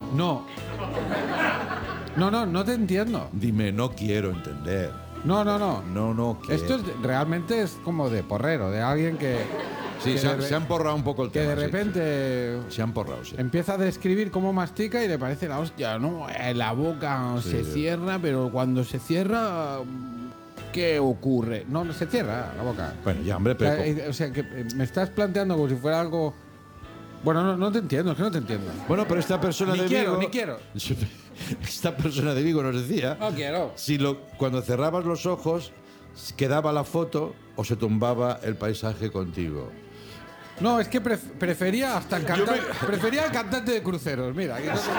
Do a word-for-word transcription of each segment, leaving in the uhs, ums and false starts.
No. No, no, no te entiendo. Dime, no quiero entender. No, no, no. No, no quiero. Esto es, realmente es como de porrero, de alguien que... Sí, que se, de han, re- se han porrado un poco el Que tema. de sí. repente Se han porrado, sí. empieza a describir cómo mastica y le parece la hostia, ¿no? Eh, La boca Sí, se sí. cierra, pero cuando se cierra, ¿qué ocurre? No, no se cierra la boca. Bueno, ya, hombre, O sea, pero... eh, o sea, que eh, me estás planteando como si fuera algo... Bueno, no, no te entiendo, es que no te entiendo. Bueno, pero esta persona Ni de quiero, Vigo... ni quiero. Esta persona de Vigo nos decía... No quiero. Si lo, cuando cerrabas los ojos, quedaba la foto o se tumbaba el paisaje contigo. No, es que pref- prefería hasta el Yo cantante, me- prefería el cantante de cruceros. Mira, aquí está.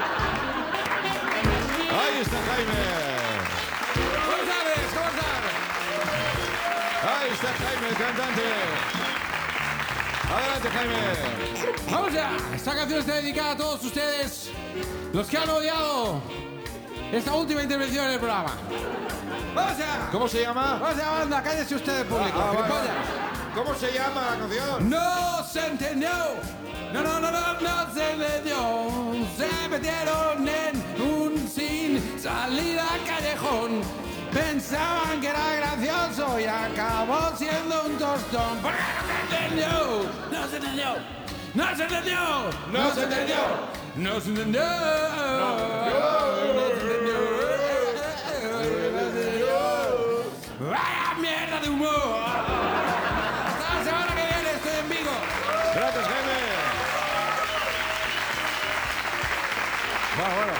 ¡Ahí está Jaime! ¿Cómo sabes? ¿Cómo sabes? ¡Ahí está Jaime, el cantante! ¡Adelante, Jaime! Vamos ya. Esta canción está dedicada a todos ustedes, los que han odiado esta última intervención en el programa. Vamos ya. ¿Cómo se llama? Vamos ya, banda. Cállese usted, público. Ah, vale, gilipollas. vale. ¿Cómo se llama la canción? No se entendió. No, no, no, no, no se entendió. Se metieron en un sin salida callejón. Pensaban que era gracioso y acabó siendo un tostón. Porque no se entendió. No se entendió. No se entendió. No se entendió. No se entendió. No se entendió. ¡Vaya mierda de humor! Hasta la semana que viene, estoy en Vigo. Gracias, Jaime. Bueno, bueno.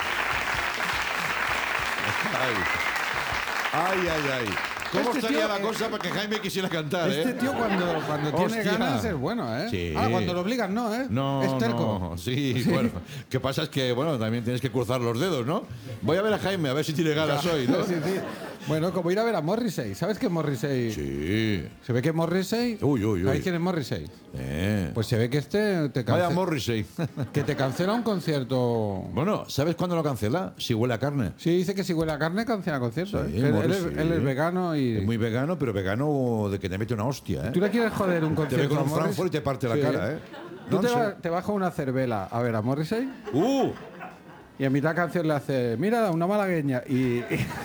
Ay, ay, ay. ay. ¿Cómo Este estaría tío, la eh, cosa para que Jaime quisiera cantar, Este eh? tío cuando, cuando tiene Hostia. ganas es bueno, ¿eh? Sí. Ah, cuando lo obligan, no, ¿eh? No, es terco. no, sí, bueno. ¿Qué pasa? Es que, bueno, también tienes que cruzar los dedos, ¿no? Voy a ver a Jaime, a ver si tiene ganas hoy, ¿no? Sí, sí. Bueno, como ir a ver a Morrissey. ¿Sabes qué es Morrissey? Sí. Se ve que Morrissey... Uy, uy, uy. ¿Sabéis quién es Morrissey? Eh. Pues se ve que este te Vaya cancela, Morrissey. que te cancela un concierto. Bueno, ¿sabes cuándo lo cancela? Si huele a carne. Sí, dice que si huele a carne cancela conciertos. Sí, ¿eh? Él, él es, Morrissey. él es vegano y... Es muy vegano, pero vegano de que te mete una hostia, ¿eh? ¿Tú le quieres joder un Te concierto ve con a un Morrissey? Frankfurt y te parte la Sí. cara, ¿eh? Tú No te, sé. va- te bajas una cervela a ver a Morrissey ¡Uh! y a mitad canción le hace, mira, una malagueña. Y...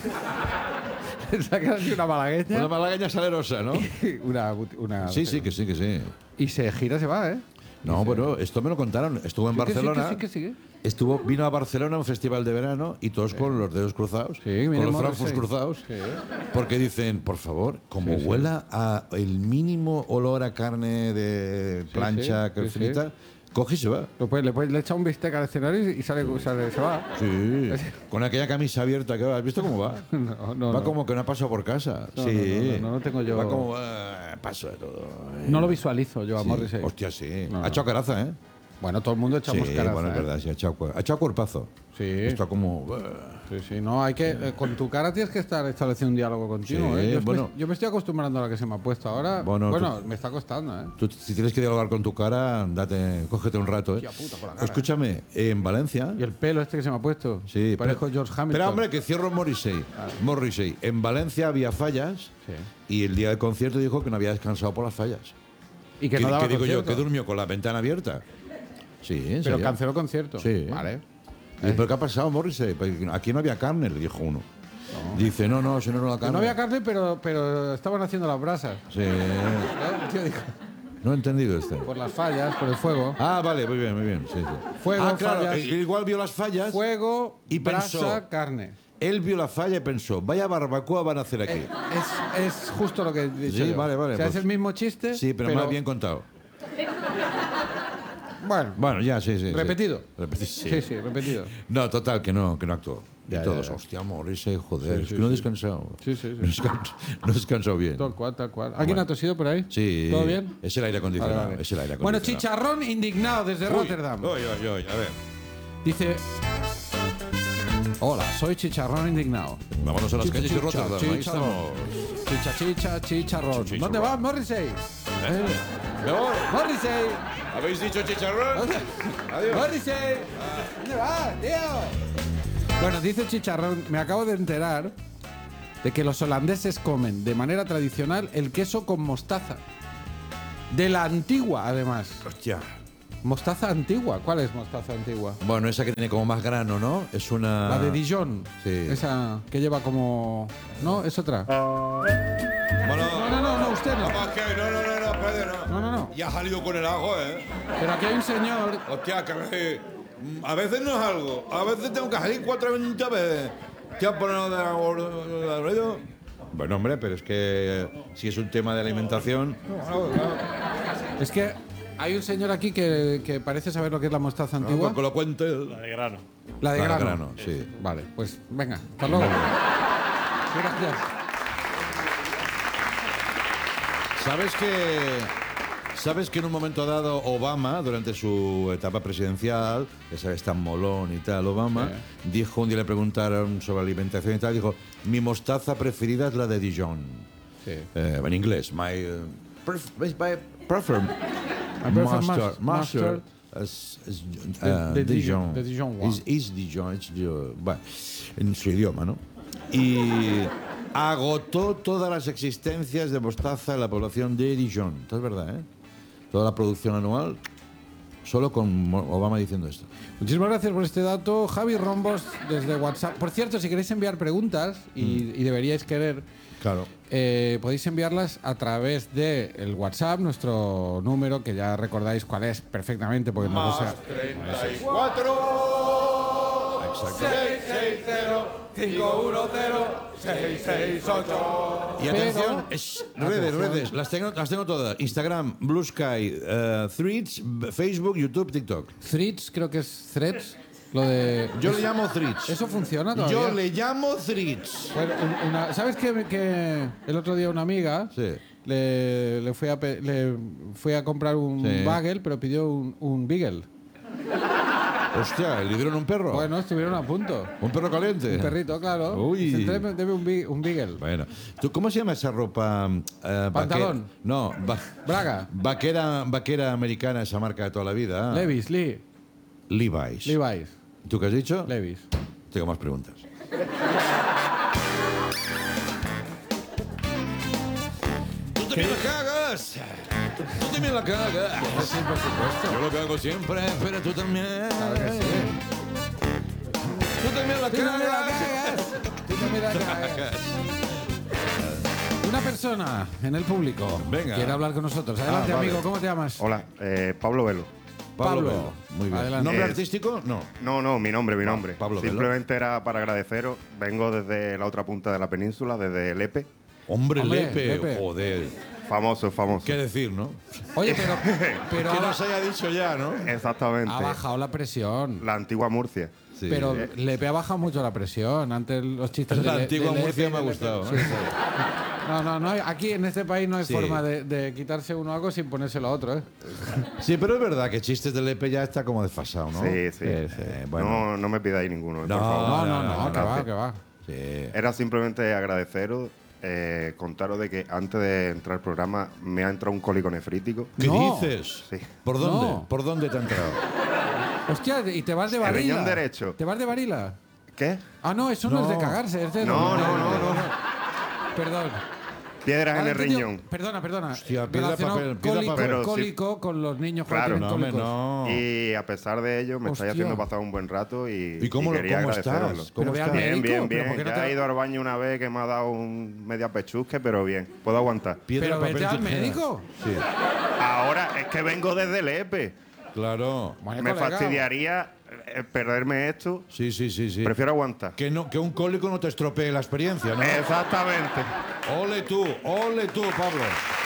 y saca así una malagueña. Una malagueña salerosa, ¿no? una, una- Sí, sí, que sí, que sí. Y se gira, se va, ¿eh? No, bueno, esto me lo contaron. Estuvo en Sí, que sí, Barcelona. que sí, que sí, que sí. Estuvo, vino a Barcelona a un festival de verano y todos con los dedos cruzados, Sí, mira, con los Morrissey. francos cruzados, Sí. porque dicen, por favor, como Sí, sí. huela a el mínimo olor a carne de plancha sí, que sí, frita, coge y se va. Lo puedes- le, puedes- le echa un bistec al escenario y sale, sale se va. Sí, con aquella camisa abierta que va. ¿Has visto cómo va? No, no, va no. como que no ha pasado por casa. No, sí. no, no, no, no tengo yo- Va como, ah, paso de todo. No lo visualizo yo a Sí. Morrissey. Hostia, sí. No, ha no. echado caraza, ¿eh? Bueno, todo el mundo echamos Sí, caraza, bueno, es ¿eh? verdad, sí, ha echado, cu- ha echado cuerpazo. Sí. Está como... ah. Sí, sí, no, hay que... eh, con tu cara tienes que estar estableciendo un diálogo continuo, Sí, ¿eh? Yo, bueno. me, yo me estoy acostumbrando a la que se me ha puesto ahora. Bueno, Bueno, tú- me está costando, ¿eh? Tú, si tienes que dialogar con tu cara, date, cógete un rato, ¿eh? Hostia puta, con la cara. Escúchame, en Valencia... Y el pelo este que se me ha puesto. Sí, Parezco pero- George Hamilton. Pero hombre, que cierro Morrissey. Morrissey. En Valencia había fallas Sí. y el día del concierto dijo que no había descansado por las fallas. Y que no daba ¿Qué digo yo? concierto. Que durmió con la ventana abierta. Sí, en Pero serio. canceló concierto. Sí. Vale. Y, ¿pero qué ha pasado, Morrissey? Pues aquí no había carne, le dijo uno. Dice, no, no, si no era la Que carne. no había carne, pero, pero estaban haciendo las brasas. Sí. ¿Eh? El tío dijo, No he entendido este. por las fallas, por el fuego. Ah, vale, muy bien, muy bien. Sí, sí. Fuego, ah, claro, fallas. eh, igual vio las fallas. Fuego, Y brasa, pensó- carne. Él vio la falla y pensó, vaya barbacoa van a hacer aquí. Es, es justo lo que he dicho Sí, yo. vale, vale, O sea, pues- es el mismo chiste. Sí, pero, más bien contado. Bueno, Bueno, ya, sí, sí. sí. repetido. Repeti- sí. Sí, sí, repetido. No, total, que no, que no actuó. Ya, y todos, ya, ya. hostia, Morrissey, joder, Sí, es sí, que no he sí. descansado. Sí, sí, sí. No he descansado, no he descansado bien. Tal cual, tal cual. ¿Alguien Bueno. ha tosido por ahí? Sí. ¿Todo bien? Es el aire acondicionado. Vale, vale. Es el aire Bueno, acondicionado. chicharrón indignado desde Uy, Rotterdam. Uy, uy, uy, a ver. Dice... Hola, soy chicharrón indignado. Vámonos a las Chicha, calles de chicha, Rotterdam. Ahí chicharrón. estamos. Chicha, chicha, chicharrón. Chicharrón. ¿Dónde vas, Morrissey? ¿Eh? Me voy. ¡Morrissey! ¿Habéis dicho chicharrón? Adiós. ¡Morrissey! ¿Dónde vas, tío? Bueno, dice Chicharrón, me acabo de enterar de que los holandeses comen de manera tradicional el queso con mostaza. De la antigua, además. Hostia. Mostaza antigua. ¿Cuál es mostaza antigua? Bueno, esa que tiene como más grano, ¿no? Es una... La de Dijon. Sí. Esa que lleva como... ¿No? Es otra. Bueno, No, no, no, no, usted no. Vamos, que no, no, no, no, puede, no. No, no, no. Ya ha salido con el ajo, ¿eh? Pero aquí hay un señor... Hostia, que eh, a veces no es algo. A veces tengo que salir cuatro veinte veces. ¿Qué has ponido de la ruido? Bueno, hombre, pero es que si es un tema de alimentación... Es que hay un señor aquí que, que parece saber lo que es la mostaza No, antigua. que lo cuente. La de grano. La de La de grano. grano, sí. Vale, pues venga, hasta luego. Gracias. ¿Sabes que, ¿Sabes que en un momento dado Obama, durante su etapa presidencial, que sabes tan molón y tal, Obama, Sí. dijo, un día le preguntaron sobre alimentación y tal, dijo, mi mostaza preferida es la de Dijon. Sí. Eh, en inglés, my, uh, pref- my prefer I prefer mustard, mustard. mustard is, is, De- uh, de Dijon. Dijon, de Dijon, wow. Is, is Dijon, it's Dijon. Bueno, en su idioma, ¿no? Y agotó todas las existencias de mostaza en la población de Dijon. Esto es verdad, ¿eh? Toda la producción anual, solo con Mo- Obama diciendo esto. Muchísimas gracias por este dato. Javi Rombos, desde WhatsApp. Por cierto, si queréis enviar preguntas, y, y deberíais querer, Claro. eh, podéis enviarlas a través del WhatsApp, nuestro número, que ya recordáis cuál es perfectamente, porque no lo sé. treinta y cuatro. Exacto. cinco uno cero seis seis ocho. Y atención, es redes, redes, las tengo, las tengo todas. Instagram, Blue Sky, eh, Threads, B- Facebook, YouTube, TikTok. Threads, creo que es Threads. Lo de. Yo le llamo Threads. ¿Eso funciona todavía? Yo le llamo Threads. Bueno, un- una- ¿sabes que, que el otro día una amiga Sí. le, le, fui a, pe- le fui a comprar un Sí. bagel, pero pidió un, un beagle? Hostia, ¿le dieron un perro? Bueno, estuvieron a punto. ¿Un perro caliente? Un perrito, claro. Uy. Dice, deme, deme un, bi- un beagle. Bueno, ¿tú cómo se llama esa ropa? eh, Pantalón. vaque- No, va- Braga. vaquera, vaquera americana, esa marca de toda la vida. Levis, Lee. Levi's. Levi's. ¿Tú qué has dicho? Levis. Tengo más preguntas. ¡Tú también la cagas! ¡Tú también la cagas! Sí, por supuesto. Yo lo cago siempre, pero tú también. Claro que sí. Tú también la Tú también la cagas. cagas. Tú también la cagas. Una persona en el público Venga. quiere hablar con nosotros. Adelante, Ah, vale. amigo. ¿Cómo te llamas? Hola, eh, Pablo Velo. Pablo, Pablo. Velo. Muy bien. Adelante. ¿Nombre Eh, artístico? No. No, no, mi nombre, mi nombre. Pablo Velo. Simplemente era para agradeceros. Vengo desde la otra punta de la península, desde Lepe. Hombre, Hombre, Lepe. Lepe. Joder. Famoso, famoso. ¿Qué decir, no? Oye, pero, pero Que ha, nos haya dicho ya, ¿no? Exactamente. ha bajado la presión. La antigua Murcia. Sí. Pero Lepe ha bajado mucho la presión. Antes los chistes La de Le- antigua de Lepe, Murcia me ha de Lepe. gustado, Sí, ¿eh? sí. No, no, no. hay- Aquí en este país no hay Sí. forma de, de quitarse uno algo sin ponérselo a otro, ¿eh? Sí, pero es verdad que chistes de Lepe ya está como desfasado, ¿no? Sí, sí. Eh, bueno. No, no me pidáis ninguno, No, por favor. No, no, no, no, no, que va, gracias. que va. Sí. Era simplemente agradeceros, eh, contaros de que antes de entrar al programa me ha entrado un cólico nefrítico. ¿Qué No. dices? Sí. ¿Por dónde? No. ¿Por dónde te ha entrado? Hostia, y te vas de El varila. riñón derecho. ¿Te vas de varila? ¿Qué? Ah, no, eso no, No. es de cagarse. Es de No, no, no, no. Perdón. Piedras en Ahora el he entendido- riñón. Perdona, perdona. Hostia, piedra, Relacionado papel, piedra, cólico, papel. Pero sí. cólico con los niños Claro. que No, tienen hombre, cólicos. no. Y a pesar de ello, me estáis Hostia. haciendo pasar un buen rato y, ¿Y cómo, y quería cómo estás? agradeceroslo. ¿Cómo Pero ve al estás? médico. Bien, bien, pero bien. ¿por qué no Ya te- he ido al baño una vez que me ha dado un media pechusque, pero bien. Puedo aguantar. Piedra, Pero papel, vete al tijera. médico. Sí, Ahora es que vengo desde Lepe. claro. Vaya Me colega. fastidiaría eh, perderme esto. Sí, sí, sí, sí. Prefiero aguantar. Que, no, que un cólico no te estropee la experiencia, ¿no? Exactamente. Ole tú, ole tú, Pablo.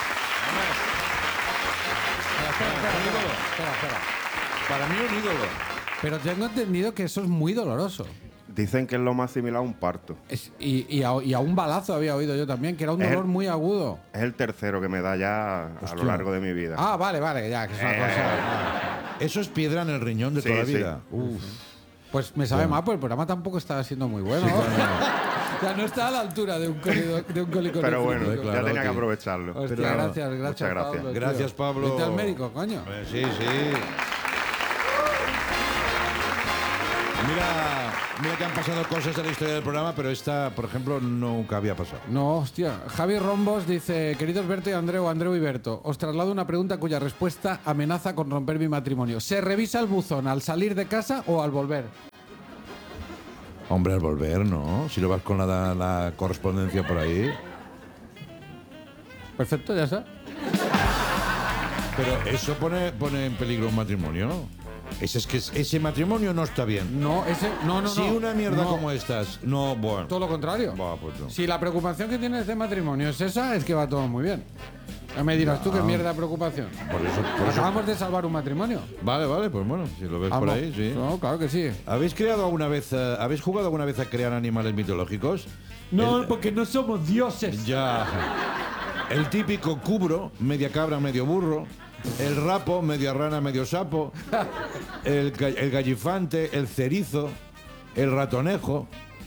Espera, espera, Un ídolo. espera, espera. Para mí un ídolo. Pero tengo entendido que eso es muy doloroso. Dicen que es lo más similar a un parto. Es- y, y a, y a un balazo había oído yo también, que era un Es- dolor muy agudo. Es el tercero que me da ya a Hostia. lo largo de mi vida. Ah, vale, vale, ya, que es una Eh. cosa. Eso es piedra en el riñón de Sí, toda la sí. vida. Uf. Pues me sabe mal, pues el programa tampoco está siendo muy bueno. Ya no está a la altura de un cólico, de un cólico Pero bueno, nefrítico. claro, ya tenía que tío. aprovecharlo. Hostia, Pero- gracias, gracias, Muchas gracias. Pablo, tío. Gracias, Pablo. Vete al médico, coño. Eh, Sí, sí. Mira, mira que han pasado cosas en la historia del programa, pero esta, por ejemplo, nunca había pasado. No, hostia. Javi Rombos dice, queridos Berto y Andreu, Andreu y Berto, os traslado una pregunta cuya respuesta amenaza con romper mi matrimonio. ¿Se revisa el buzón al salir de casa o al volver? Hombre, al volver, ¿no? Si lo vas con la, la correspondencia por ahí. Perfecto, ya está. Pero eso pone, pone en peligro un matrimonio. Ese, es que ese matrimonio no está bien. No, ese, no, no, Si no. una mierda No. como estas, no, bueno. Todo lo contrario. Bah, pues no. Si la preocupación que tienes de matrimonio es esa, es que va todo muy bien. Ya me dirás tú qué mierda de preocupación. Por eso, por eso- Acabamos de salvar un matrimonio. Vale, vale, pues bueno, si lo ves por Vamos. ahí, sí. No, claro que sí. ¿Habéis creado alguna vez, eh, habéis jugado alguna vez a crear animales mitológicos? No, El- porque no somos dioses. Ya. El típico cubro, media cabra, medio burro. El rapo, media rana, medio sapo. El, ga- el gallifante, el cerizo. El ratonejo.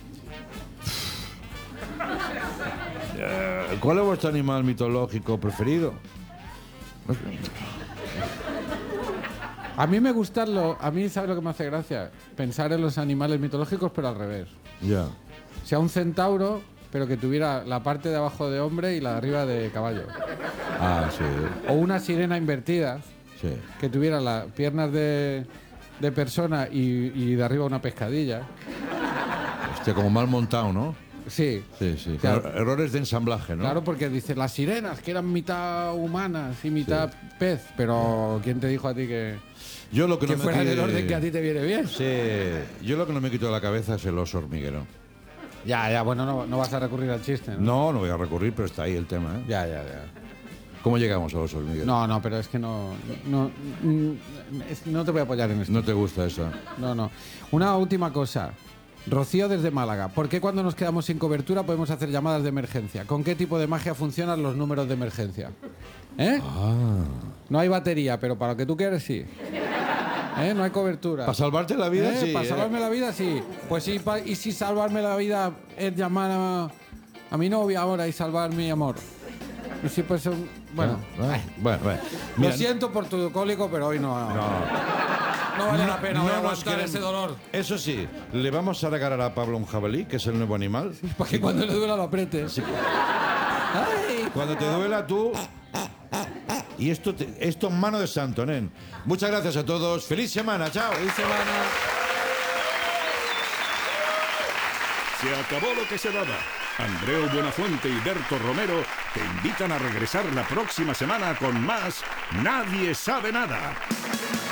Eh, ¿Cuál es vuestro animal mitológico preferido? A mí me gustan los... A mí, ¿sabes lo que me hace gracia? Pensar en los animales mitológicos, pero al revés. Ya. O sea, un centauro, pero que tuviera la parte de abajo de hombre y la de arriba de caballo. Ah, sí. O una sirena invertida, Sí. que tuviera las piernas de, de persona y, y de arriba una pescadilla. Hostia, como mal montado, ¿no? Sí. Sí, sí. Claro. Con errores de ensamblaje, ¿no? Claro, porque dice las sirenas, que eran mitad humanas y mitad pez. Pero ¿quién te dijo a ti que, Yo lo que, que no me fuera en el qui- orden que a ti te viene bien? Sí. Yo lo que no me quito de la cabeza es el oso hormiguero. Ya, ya, bueno, no, no vas a recurrir al chiste, ¿no? No, no voy a recurrir, pero está ahí el tema, ¿eh? Ya, ya, ya. ¿Cómo llegamos a los hormigueros? No, no, pero es que no. No, mm, es- no te voy a apoyar en esto. No te gusta eso. No, no. Una última cosa. Rocío desde Málaga. ¿Por qué cuando nos quedamos sin cobertura podemos hacer llamadas de emergencia? ¿Con qué tipo de magia funcionan los números de emergencia? ¿Eh? Ah. No hay batería, pero para lo que tú quieres, sí. ¿Eh? No hay cobertura. Para salvarte la vida, ¿Eh? sí. Para ¿eh? salvarme la vida, sí. Pues sí, pa- y si salvarme la vida es llamar a, a mi novia ahora y salvar mi amor. Y si pues un- bueno. Ah, bueno, bueno. Lo Mira, siento por tu cólico, pero hoy no. No, vale la pena, no voy a nos aguantar queremos- ese dolor. Eso sí, le vamos a regalar a Pablo un jabalí, que es el nuevo animal. Para que cuando le duela lo apriete. Ay. Cuando te duela tú... Y esto, te- esto en mano de santo, nen. Muchas gracias a todos. ¡Feliz semana! ¡Chao! Feliz semana. Se acabó lo que se daba. Andreu Buenafuente y Berto Romero te invitan a regresar la próxima semana con más Nadie sabe nada.